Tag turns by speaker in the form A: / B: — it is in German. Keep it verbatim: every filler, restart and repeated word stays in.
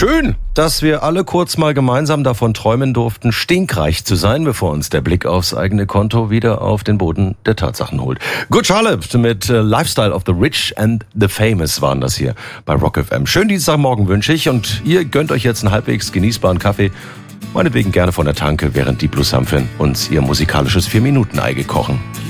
A: Schön, dass wir alle kurz mal gemeinsam davon träumen durften, stinkreich zu sein, bevor uns der Blick aufs eigene Konto wieder auf den Boden der Tatsachen holt. Good Charlotte mit äh, Lifestyle of the Rich and the Famous waren das hier bei Rock F M. Schönen Dienstagmorgen wünsche ich und ihr gönnt euch jetzt einen halbwegs genießbaren Kaffee. Meinetwegen gerne von der Tanke, während die Bluesampfen uns ihr musikalisches Vier-Minuten-Ei kochen.